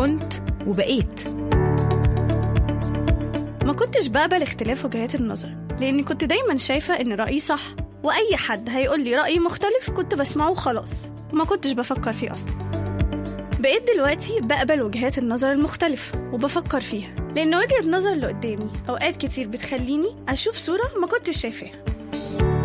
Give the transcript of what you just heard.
كنت وبقيت. ما كنتش بقبل اختلاف وجهات النظر، لأني كنت دايما شايفة إن رأيي صح، وأي حد هيقول لي رأي مختلف كنت بسمعه خلاص وما كنتش بفكر فيه أصلا. بقيت دلوقتي بقبل وجهات النظر المختلفة وبفكر فيها، لأن وجهة نظر اللي قدامي أوقات كتير بتخليني أشوف صورة ما كنتش شايفاها.